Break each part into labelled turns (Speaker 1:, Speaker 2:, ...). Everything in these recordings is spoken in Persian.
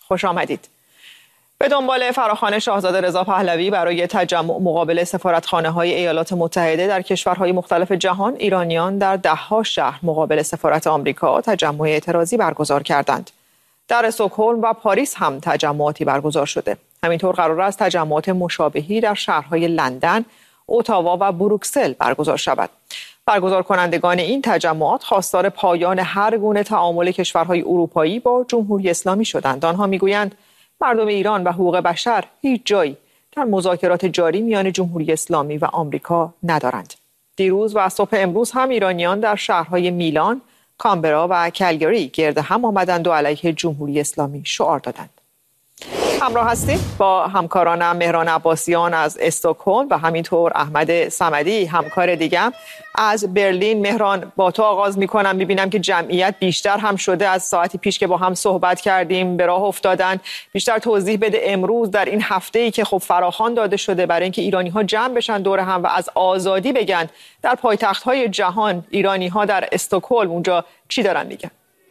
Speaker 1: خوش آمدید. به دنبال فراخوان شاهزاده رضا پهلوی برای تجمع مقابل سفارتخانه‌های ایالات متحده در کشورهای مختلف جهان، ایرانیان در ده‌ها شهر مقابل سفارت آمریکا تجمع اعتراضی برگزار کردند. در استکهلم و پاریس هم تجمعاتی برگزار شده. همینطور قرار است تجمعات مشابهی در شهرهای لندن، اتاوا و بروکسل برگزار شود. برگزار کنندگان این تجمعات خواستار پایان هر گونه تعامل کشورهای اروپایی با جمهوری اسلامی شدند. آنها میگویند مردم ایران و حقوق بشر هیچ جایی در مذاکرات جاری میان جمهوری اسلامی و آمریکا ندارند. دیروز و صبح امروز هم ایرانیان در شهرهای میلان، کامبرا و کلگری گرد هم آمدند و علیه جمهوری اسلامی شعار دادند. همراه هستیم با همکارانم مهران عباسیان از استکهلم و همینطور احمد صمدی همکار دیگم از برلین. مهران، با تو آغاز میکنم. میبینم که جمعیت بیشتر هم شده از ساعتی پیش که با هم صحبت کردیم، به راه افتادن. بیشتر توضیح بده امروز در این هفته‌ای که خب فراخوان داده شده برای اینکه ایرانی‌ها جمع بشن دور هم و از آزادی بگن در پایتخت‌های جهان، ایرانی‌ها در استکهلم اونجا چی دارن میگن؟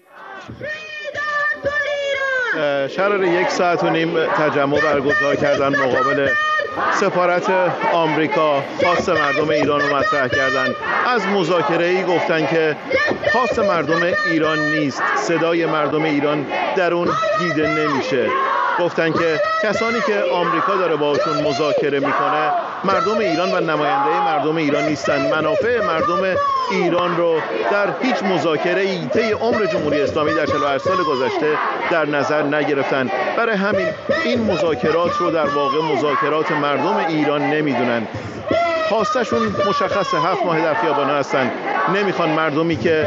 Speaker 2: شرار 1.5 ساعت تجمع برگزار کردن مقابل سفارت آمریکا. خواست مردم ایران رو مطرح کردن. از مذاکره‌ای گفتن که خواست مردم ایران نیست، صدای مردم ایران در اون دیده نمیشه. گفتن که کسانی که آمریکا داره باشون مذاکره میکنه مردم ایران و نماینده مردم ایران نیستن. منافع مردم ایران رو در هیچ مذاکره‌ای طی عمر جمهوری اسلامی در 48 سال گذشته در نظر نگرفتن. برای همین این مذاکرات رو در واقع مذاکرات مردم ایران نمیدونن. خواستشون مشخصه، 7 ماه در خیابان‌ها هستن. نمیخوان مردمی که